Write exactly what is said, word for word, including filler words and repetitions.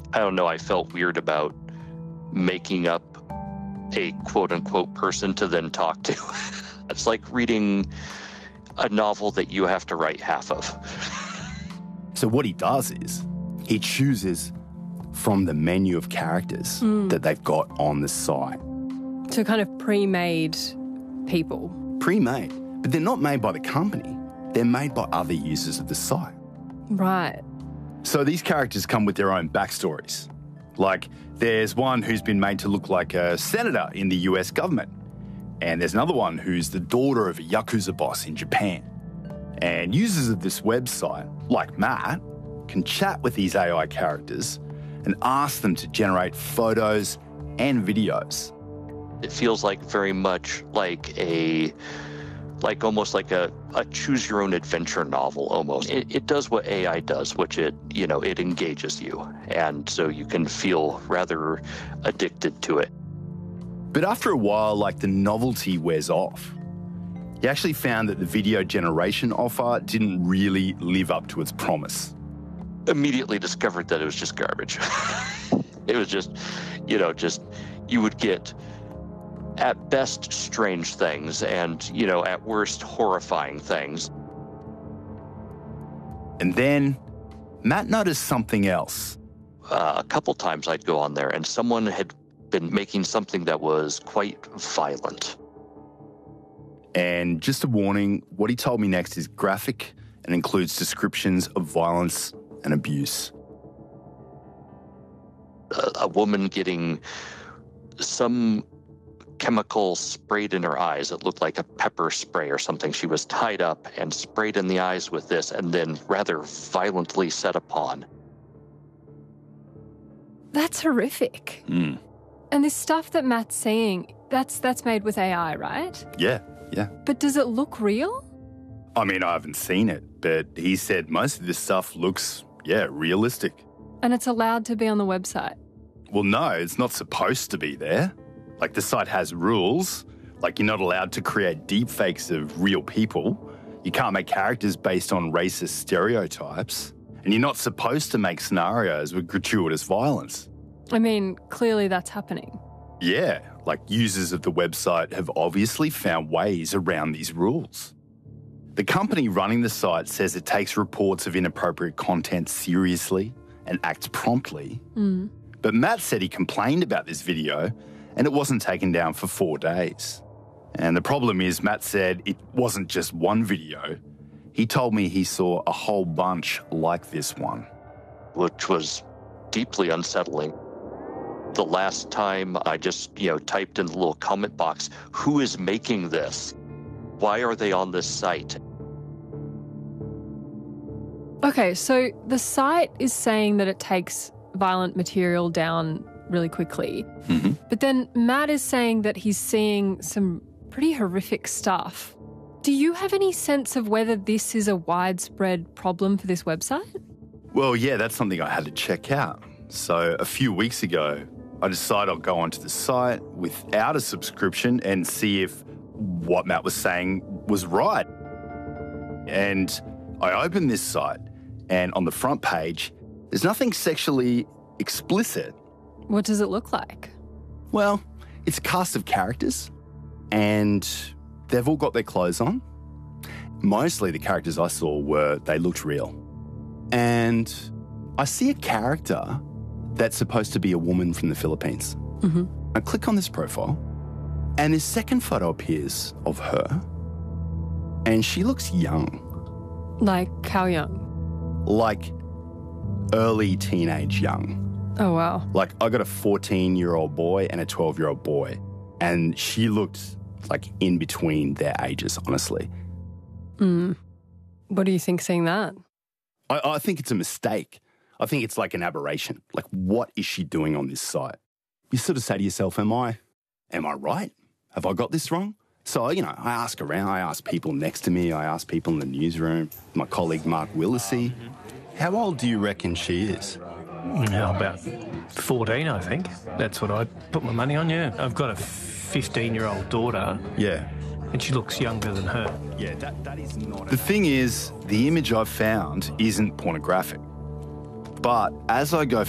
I don't know, I felt weird about making up a quote-unquote person to then talk to. It's like reading a novel that you have to write half of. So what he does is he chooses from the menu of characters mm. that they've got on the site. So kind of pre-made people. Pre-made, but they're not made by the company. They're made by other users of the site. Right. So these characters come with their own backstories. Like, there's one who's been made to look like a senator in the U S government. And there's another one who's the daughter of a Yakuza boss in Japan. And users of this website, like Matt, can chat with these A I characters and ask them to generate photos and videos. It feels like very much like a, like almost like a, a choose your own adventure novel almost. It, it does what A I does, which it, you know, it engages you. And so you can feel rather addicted to it. But after a while, like, the novelty wears off. He actually found that the video generation offer didn't really live up to its promise. Immediately discovered that it was just garbage. It was just, you know, just, you would get at best strange things and, you know, at worst horrifying things. And then Matt noticed something else. Uh, a couple times I'd go on there and someone had been making something that was quite violent. And just a warning, what he told me next is graphic and includes descriptions of violence and abuse. A, a woman getting some chemical sprayed in her eyes. It looked like a pepper spray or something. She was tied up and sprayed in the eyes with this and then rather violently set upon. That's horrific. Mm. And this stuff that Matt's seeing, that's that's made with A I, right? Yeah, yeah. But does it look real? I mean, I haven't seen it, but he said most of this stuff looks, yeah, realistic. And it's allowed to be on the website? Well, no, it's not supposed to be there. Like, the site has rules. Like, you're not allowed to create deepfakes of real people. You can't make characters based on racist stereotypes. And you're not supposed to make scenarios with gratuitous violence. I mean, clearly that's happening. Yeah, like, users of the website have obviously found ways around these rules. The company running the site says it takes reports of inappropriate content seriously and acts promptly. Mm. But Matt said he complained about this video and it wasn't taken down for four days. And the problem is, Matt said it wasn't just one video. He told me he saw a whole bunch like this one. Which was deeply unsettling. The last time I just, you know, typed in the little comment box, who is making this? Why are they on this site? Okay, so the site is saying that it takes violent material down really quickly. Mm-hmm. But then Matt is saying that he's seeing some pretty horrific stuff. Do you have any sense of whether this is a widespread problem for this website? Well, yeah, that's something I had to check out. So a few weeks ago, I decided I'll go onto the site without a subscription and see if what Matt was saying was right. And I opened this site, and on the front page, there's nothing sexually explicit. What does it look like? Well, it's a cast of characters, and they've all got their clothes on. Mostly the characters I saw were, they looked real. And I see a character that's supposed to be a woman from the Philippines. Mm-hmm. I click on this profile, and this second photo appears of her, and she looks young. Like how young? Like early teenage young. Oh, wow. Like, I got a fourteen-year-old boy and a twelve-year-old boy, and she looked like in between their ages, honestly. Mm. What do you think seeing that? I, I think it's a mistake. I think it's like an aberration. Like, what is she doing on this site? You sort of say to yourself, am I, am I right? Have I got this wrong? So, you know, I ask around, I ask people next to me, I ask people in the newsroom, my colleague Mark Willisey. How old do you reckon she is? Now about fourteen, I think. That's what I'd put my money on, yeah. I've got a fifteen-year-old daughter. Yeah. And she looks younger than her. Yeah, that, that is not... The thing is, the image I've found isn't pornographic. But as I go